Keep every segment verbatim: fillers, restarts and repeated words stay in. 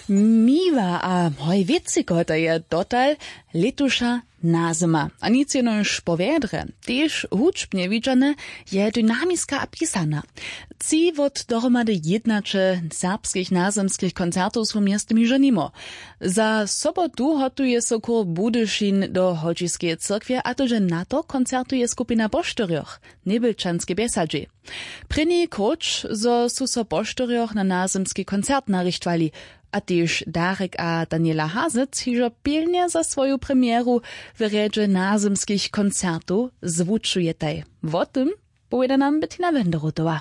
Miwa a hoj wieciko, to je dotal letuša nazima. A nic jenož powiedre, tež hudžbne widžane je dynamiska a pisana. Ci wot dohromady jednače serbskich nazimskich koncertów w miastu Miżanimo. Za sobotu hotuje so kór Budyšin do Hodžijskeje cyrkwie, a to, że na to koncertuje skupina Boštorjoch, Nebelčanske besadži. Prynji koč, zo su so Boštorjoch na nazimski koncert narichtvali, a tež Darek a Daniela Hazec hižo pilnie za swoją premieru w redze nazimskich koncertów zwučujetaj. O tym powiada nam Bettina Wenderotowa.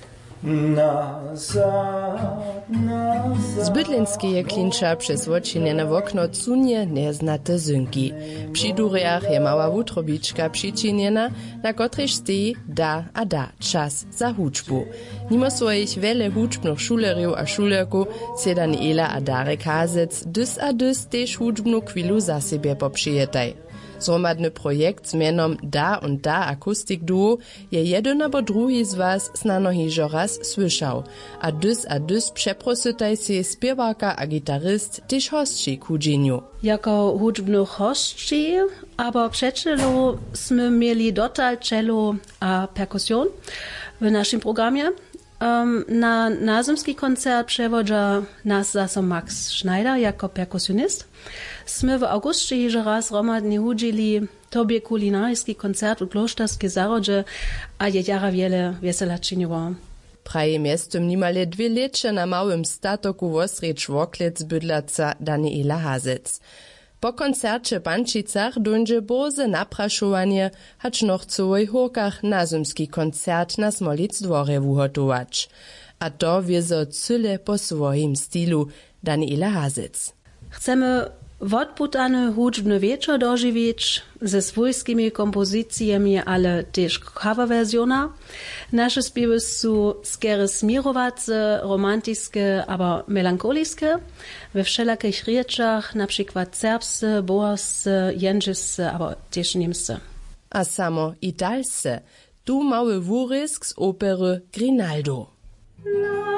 Z bydlenskeje klinča přes očinjene v okno cunje neznate zynki. Při durjach je mała wutrobička přičinjena, na kotrež steji da a da čas za hudžbu. Nimo svojich vele hudžbnych šulerjev a šulerku se Daniela a Darek Hazec dys a dys tež hudžbnu kvilu za sebe popřijetaj. Zromadny projekt z mienom Da und Da Akustik Duo je jeden abo drugi z was snano hižo raz słyšał, a dys a dys przeprosytaj se spiewarka a gitarist tyž hostči ku dżiniu. Jako hudžbnych hostči, aber przecelo sme mieli dotal cello a perkusjon w naszym programie. Um, na nazimski koncert przewodza nas zase Max Schneider jako perkusjonist. Sme w augustie hižo raz romadnie hudžili tobie kulinarski koncert u kloštarske zarodže, a je jara wiele wesela činjovo. Praje miestem nimale dwie lecze na małym statoku wosrecz Woklec bydlaca Daniela Hazec. Po koncercie Pančicach dąży boze napraszowanie, hacz noch całej hokach nazimski koncert na Smolic dworze wuhotować. A to wiezo cyle po swoim stylu Daniela Hazec. Chcemy wodputany hudžbny wieczór dożywieć ze swojskimi kompozycjami, ale też coverversjona. Nasze śpiewy są skiery smirowace, romantiskie, aber melancholiskie. We wszelakich rzeczach, na przykład serbsce, bohrsce, jędrzysce, aber też niemsce. A samo italsce, tu mały wórysk z opery Grinaldo.